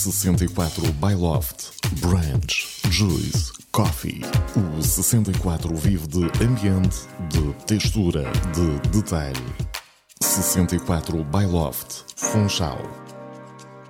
64 by Loft, Branch, Juice, Coffee. O 64 vive de ambiente, de textura, de detalhe. 64 by Loft, Funchal.